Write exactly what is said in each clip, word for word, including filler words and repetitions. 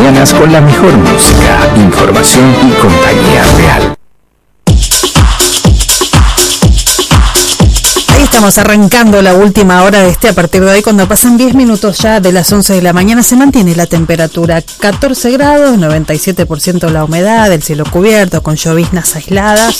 mañanas con la mejor música, información y compañía real. Ahí estamos arrancando la última hora de este. A partir de hoy, cuando pasan diez minutos ya de las once de la mañana, se mantiene la temperatura catorce grados, noventa y siete por ciento la humedad, el cielo cubierto con lloviznas aisladas.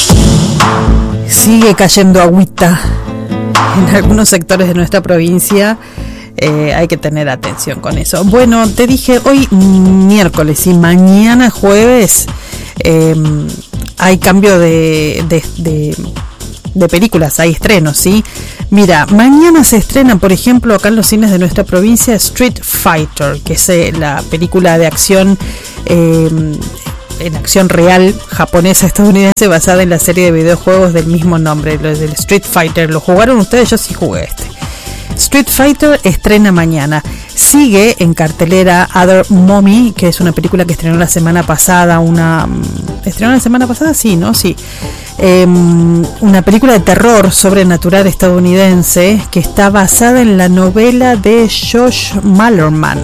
Sigue cayendo agüita en algunos sectores de nuestra provincia. Eh, hay que tener atención con eso. Bueno, te dije hoy miércoles y mañana jueves eh, hay cambio de, de, de, de películas, hay estrenos, ¿sí? Mira, mañana se estrena, por ejemplo, acá en los cines de nuestra provincia, Street Fighter, que es eh, la película de acción eh, en acción real japonesa estadounidense basada en la serie de videojuegos del mismo nombre, los del Street Fighter. ¿Lo jugaron ustedes? Yo sí jugué este. Street Fighter estrena mañana. Sigue en cartelera Other Mommy, que es una película que estrenó la semana pasada. Una ¿Estrenó la semana pasada? Sí, ¿no? Sí. Eh, una película de terror sobrenatural estadounidense que está basada en la novela de Josh Malerman.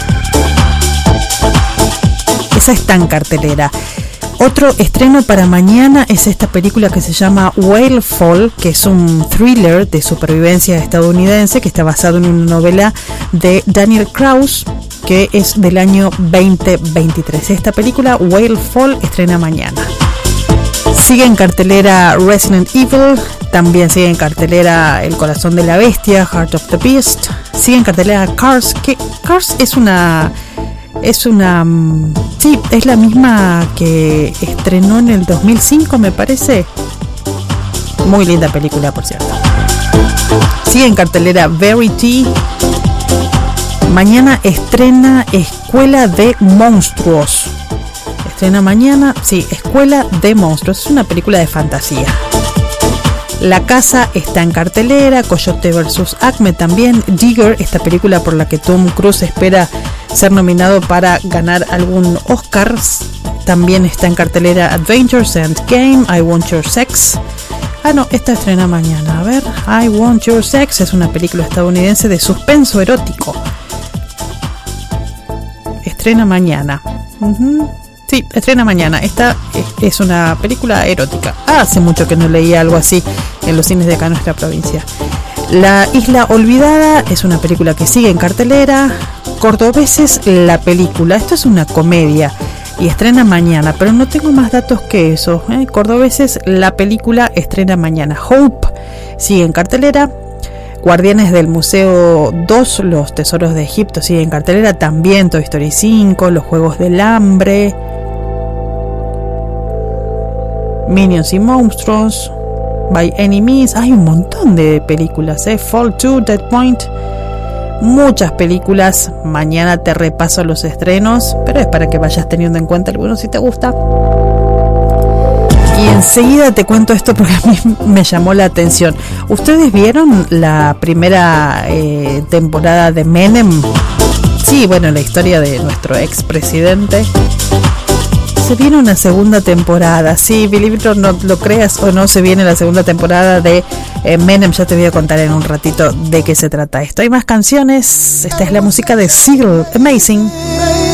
Esa está en cartelera. Otro estreno para mañana es esta película que se llama Whale Fall, que es un thriller de supervivencia estadounidense que está basado en una novela de Daniel Krauss, que es del año veinte veintitrés. Esta película, Whale Fall, estrena mañana. Sigue en cartelera Resident Evil, también sigue en cartelera El Corazón de la Bestia, Heart of the Beast. Sigue en cartelera Cars, que Cars es una... Es una... Sí, es la misma que estrenó en el dos mil cinco, me parece. Muy linda película, por cierto. Sigue en cartelera Verity. Mañana estrena Escuela de Monstruos. Estrena mañana, sí, Escuela de Monstruos. Es una película de fantasía. La Casa está en cartelera, Coyote versus Acme también, Digger, esta película por la que Tom Cruise espera ser nominado para ganar algún Oscar, también está en cartelera. Adventures and Game, I Want Your Sex. Ah, no, esta estrena mañana. A ver, I Want Your Sex es una película estadounidense de suspenso erótico. Estrena mañana. Uh-huh. Sí, estrena mañana. Esta es una película erótica. Ah, hace mucho que no leía algo así en los cines de acá en nuestra provincia. La Isla Olvidada es una película que sigue en cartelera. Cordobeses, la película. Esto es una comedia y estrena mañana, pero no tengo más datos que eso. ¿eh? Cordobeses, la película, estrena mañana. Hope sigue en cartelera. Guardianes del Museo dos, Los Tesoros de Egipto, sigue en cartelera. También Toy Story cinco, Los Juegos del Hambre, Minions y Monstruos, By Any Means. Hay un montón de películas, ¿eh? Fall two, Dead Point. Muchas películas. Mañana te repaso los estrenos, pero es para que vayas teniendo en cuenta algunos si te gusta. Y enseguida te cuento esto porque a mí me llamó la atención. ¿Ustedes vieron la primera eh, temporada de Menem? Sí, bueno, la historia de nuestro expresidente. Se viene una segunda temporada, sí, believe it or not, lo creas o no, se viene la segunda temporada de eh, Menem. Ya te voy a contar en un ratito de qué se trata esto. Hay más canciones, esta es la música de Seal, Amazing.